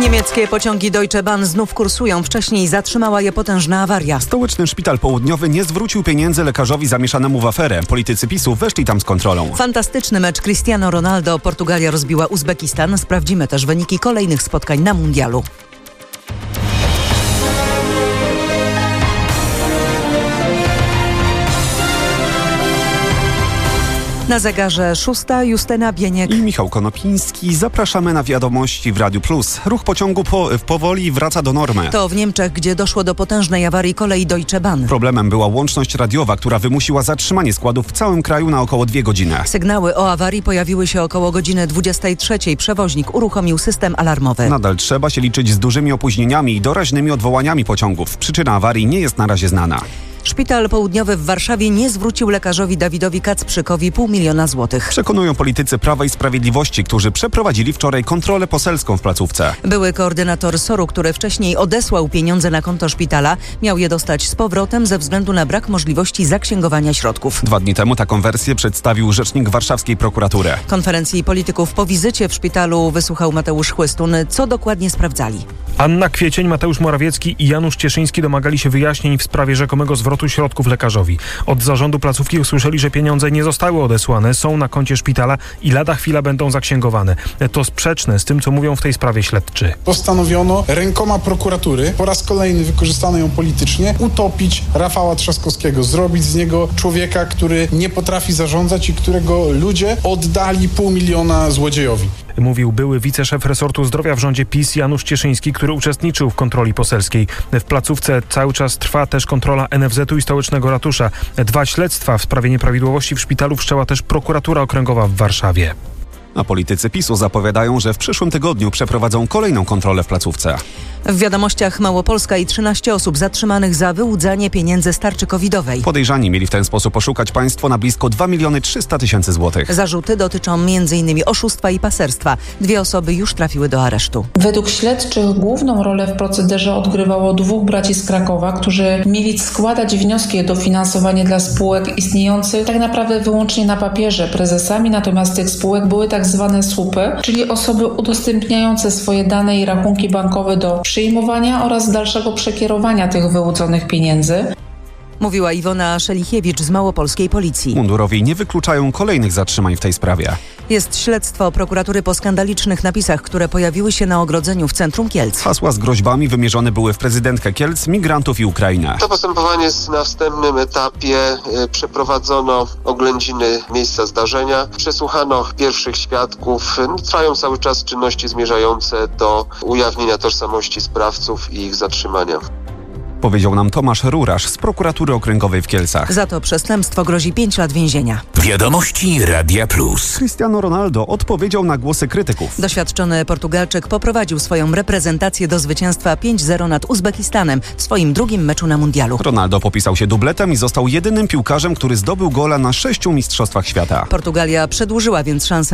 Niemieckie pociągi Deutsche Bahn znów kursują. Wcześniej zatrzymała je potężna awaria. Stołeczny Szpital Południowy nie zwrócił pieniędzy lekarzowi zamieszanemu w aferę. Politycy PiS-u weszli tam z kontrolą. Fantastyczny mecz Cristiano Ronaldo. Portugalia rozbiła Uzbekistan. Sprawdzimy też wyniki kolejnych spotkań na mundialu. Na zegarze 6, Justyna Bieniek i Michał Konopiński. Zapraszamy na wiadomości w Radiu Plus. Ruch pociągu powoli wraca do normy. To w Niemczech, gdzie doszło do potężnej awarii kolei Deutsche Bahn. Problemem była łączność radiowa, która wymusiła zatrzymanie składów w całym kraju na około 2 godziny. Sygnały o awarii pojawiły się około godziny 23. Przewoźnik uruchomił system alarmowy. Nadal trzeba się liczyć z dużymi opóźnieniami i doraźnymi odwołaniami pociągów. Przyczyna awarii nie jest na razie znana. Szpital Południowy w Warszawie nie zwrócił lekarzowi Dawidowi Kacprzykowi 500 000 złotych. Przekonują politycy Prawa i Sprawiedliwości, którzy przeprowadzili wczoraj kontrolę poselską w placówce. Były koordynator SOR-u, który wcześniej odesłał pieniądze na konto szpitala, miał je dostać z powrotem ze względu na brak możliwości zaksięgowania środków. 2 dni temu taką wersję przedstawił rzecznik warszawskiej prokuratury. Konferencji polityków po wizycie w szpitalu wysłuchał Mateusz Chłystun. Co dokładnie sprawdzali? Anna Kwiecień, Mateusz Morawiecki i Janusz Cieszyński domagali się wyjaśnień w sprawie rzekomego zwrotu środków lekarzowi. Od zarządu placówki usłyszeli, że pieniądze nie zostały odesłane, są na koncie szpitala i lada chwila będą zaksięgowane. To sprzeczne z tym, co mówią w tej sprawie śledczy. Postanowiono rękoma prokuratury, po raz kolejny wykorzystano ją politycznie, utopić Rafała Trzaskowskiego, zrobić z niego człowieka, który nie potrafi zarządzać i którego ludzie oddali 500 000 złodziejowi. Mówił były wiceszef resortu zdrowia w rządzie PiS Janusz Cieszyński, który uczestniczył w kontroli poselskiej. W placówce cały czas trwa też kontrola NFZ-u i stołecznego ratusza. 2 śledztwa w sprawie nieprawidłowości w szpitalu wszczęła też prokuratura okręgowa w Warszawie. A politycy PiS-u zapowiadają, że w przyszłym tygodniu przeprowadzą kolejną kontrolę w placówce. W wiadomościach Małopolska i 13 osób zatrzymanych za wyłudzanie pieniędzy z tarczy covidowej. Podejrzani mieli w ten sposób oszukać państwo na blisko 2 300 000 złotych. Zarzuty dotyczą m.in. oszustwa i paserstwa. 2 osoby już trafiły do aresztu. Według śledczych główną rolę w procederze odgrywało 2 braci z Krakowa, którzy mieli składać wnioski o dofinansowanie dla spółek istniejących tak naprawdę wyłącznie na papierze. Prezesami natomiast tych spółek były tak zwane słupy, czyli osoby udostępniające swoje dane i rachunki bankowe do przyjmowania oraz dalszego przekierowania tych wyłudzonych pieniędzy. Mówiła Iwona Szelichiewicz z małopolskiej policji. Mundurowi nie wykluczają kolejnych zatrzymań w tej sprawie. Jest śledztwo prokuratury po skandalicznych napisach, które pojawiły się na ogrodzeniu w centrum Kielc. Hasła z groźbami wymierzone były w prezydentkę Kielc, migrantów i Ukrainę. To postępowanie jest na wstępnym etapie. Przeprowadzono oględziny miejsca zdarzenia. Przesłuchano pierwszych świadków. Trwają cały czas czynności zmierzające do ujawnienia tożsamości sprawców i ich zatrzymania. Powiedział nam Tomasz Rurasz z prokuratury okręgowej w Kielcach. Za to przestępstwo grozi 5 lat więzienia. Wiadomości Radia Plus. Cristiano Ronaldo odpowiedział na głosy krytyków. Doświadczony Portugalczyk poprowadził swoją reprezentację do zwycięstwa 5-0 nad Uzbekistanem w swoim drugim meczu na mundialu. Ronaldo popisał się dubletem i został jedynym piłkarzem, który zdobył gola na 6 mistrzostwach świata. Portugalia przedłużyła więc szansę